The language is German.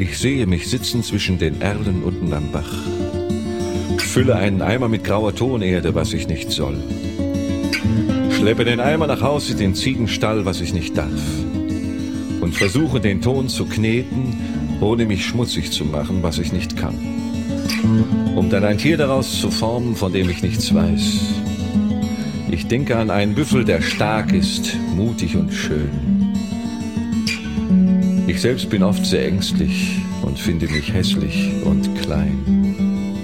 Ich sehe mich sitzen zwischen den Erlen unten am Bach. Fülle einen Eimer mit grauer Tonerde, was ich nicht soll. Schleppe den Eimer nach Hause, den Ziegenstall, was ich nicht darf. Und versuche den Ton zu kneten, ohne mich schmutzig zu machen, was ich nicht kann. Um dann ein Tier daraus zu formen, von dem ich nichts weiß. Ich denke an einen Büffel, der stark ist, mutig und schön. Ich selbst bin oft sehr ängstlich und finde mich hässlich und klein.